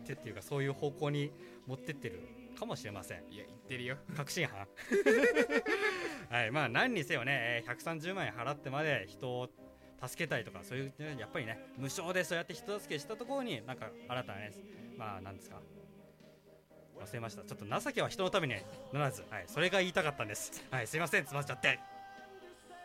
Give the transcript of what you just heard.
ってっていうか、そういう方向に持ってってるかもしれません。 いや言ってるよ、 確信犯はい、まあ何にせよね、130万円払ってまで人を助けたいとか、そういう、ね、やっぱりね、無償でそうやって人助けしたところになんか新たなね、まあなんですか、忘れました、ちょっと情けは人のためにならず、はい、それが言いたかったんです。はい、すいません、つまっちゃって。